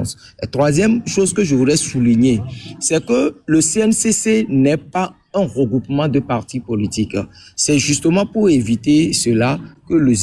violence. La troisième chose que je voudrais souligner, c'est que le CNCC n'est pas un regroupement de partis politiques. C'est justement pour éviter cela que le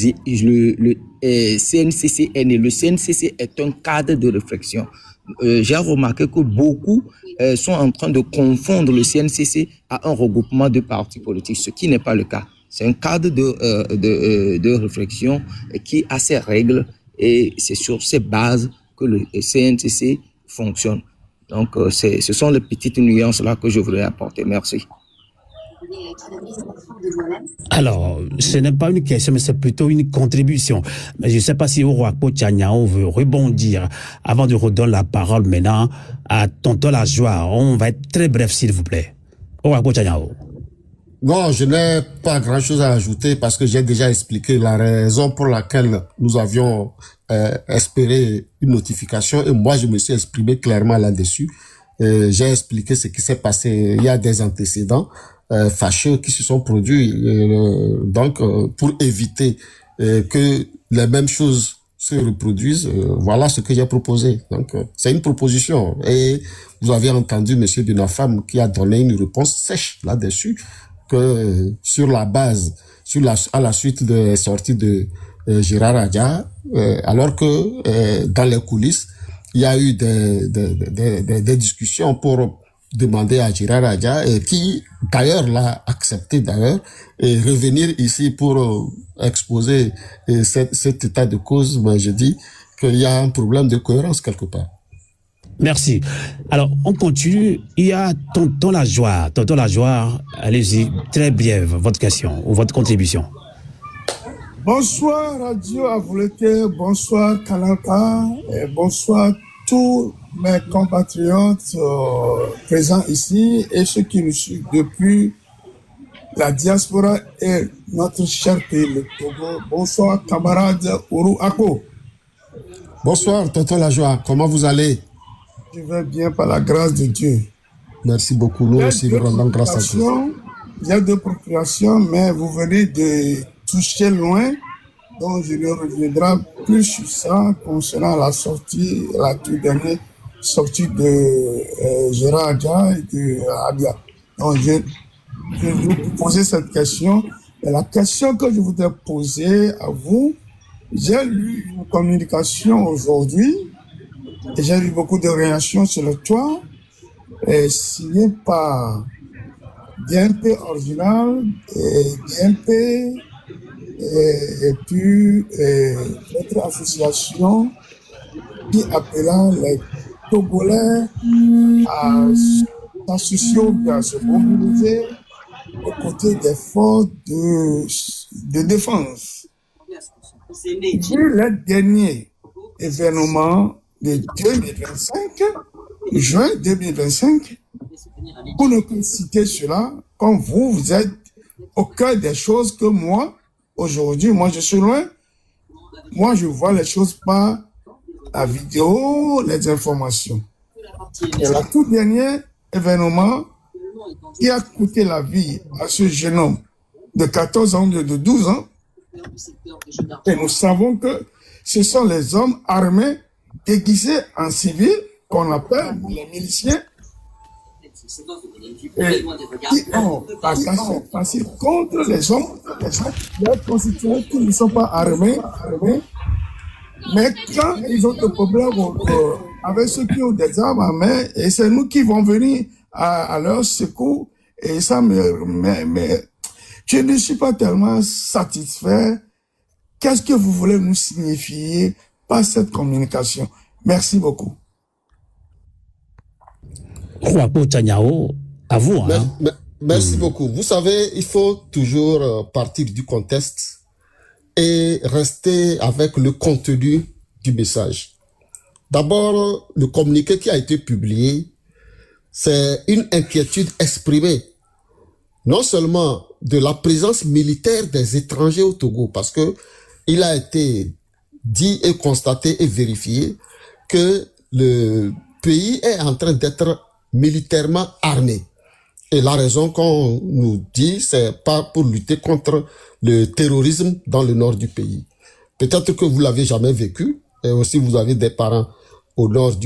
CNCC est né. Le CNCC est un cadre de réflexion. J'ai remarqué que beaucoup sont en train de confondre le CNCC à un regroupement de partis politiques, ce qui n'est pas le cas. C'est un cadre de réflexion qui a ses règles et c'est sur ces bases que le CNCC fonctionne. Donc, ce sont les petites nuances-là que je voudrais apporter. Merci. Alors, ce n'est pas une question, mais c'est plutôt une contribution. Mais je ne sais pas si Ouakpo Tchaniao veut rebondir avant de redonner la parole maintenant à Tonton Lajoie. On va être très bref, s'il vous plaît. Ouakpo Tchaniao. Non, je n'ai pas grand-chose à ajouter parce que j'ai déjà expliqué la raison pour laquelle nous avions espéré une notification et moi, je me suis exprimé clairement là-dessus. J'ai expliqué ce qui s'est passé. Il y a des antécédents fâcheux qui se sont produits donc pour éviter que les mêmes choses se reproduisent. Voilà ce que j'ai proposé. Donc c'est une proposition et vous avez entendu Monsieur Binafam qui a donné une réponse sèche là-dessus que sur la base, à la suite des sorties de Gérard Adja, alors que dans les coulisses il y a eu des discussions pour demander à Gérard Adja, qui d'ailleurs l'a accepté d'ailleurs, et revenir ici pour exposer cet état de cause. Moi, je dis qu'il y a un problème de cohérence quelque part. Merci. Alors, on continue. Il y a Tonton Lajoie. Tonton Lajoie, allez-y, très brève, votre question ou votre contribution. Bonsoir Radio Avouleté, bonsoir Kanaka, et bonsoir tous mes compatriotes présents ici et ceux qui nous suivent depuis la diaspora et notre cher pays, le Togo. Bonsoir camarade Ourou Ako. Bonsoir Tonton Lajoie, comment vous allez? Je vais bien par la grâce de Dieu. Merci beaucoup, nous aussi nous rendons grâce à Dieu. Il y a deux procurations, mais vous venez de toucher loin, donc je ne reviendrai plus sur ça concernant la sortie, la toute dernière sortie de Gérard Adja et de Abia. Donc je vais vous poser cette question. Et la question que je voudrais poser à vous, j'ai lu une communication aujourd'hui et j'ai lu beaucoup de réactions sur le toit, signé par DNP Original et DNP et puis notre association qui appela les Togolais à s'associer à se mobiliser aux côtés des forces de défense. Vu les derniers événements de 2025, juin 2025, pour ne pas citer cela, comme vous êtes au cœur des choses que moi, aujourd'hui, moi je suis loin, moi je vois les choses par la vidéo, les informations. Et le tout dernier événement qui a coûté la vie à ce jeune homme de 14 ans, de 12 ans, et nous savons que ce sont les hommes armés déguisés en civil qu'on appelle les miliciens et qui ont attaché facile contre les hommes constitués qui ne sont pas armés, mais quand ils ont des problèmes avec ceux qui ont des armes à main, et c'est nous qui vont venir à leur secours, et ça mais je ne suis pas tellement satisfait. Qu'est-ce que vous voulez nous signifier par cette communication? Merci beaucoup. Ouakpo Tchaniao, à vous. Merci beaucoup. Vous savez, il faut toujours partir du contexte et rester avec le contenu du message. D'abord, le communiqué qui a été publié, c'est une inquiétude exprimée, non seulement de la présence militaire des étrangers au Togo, parce que il a été dit et constaté et vérifié que le pays est en train d'être militairement armé. Et la raison qu'on nous dit, c'est pas pour lutter contre le terrorisme dans le nord du pays. Peut-être que vous l'avez jamais vécu, et aussi vous avez des parents au nord du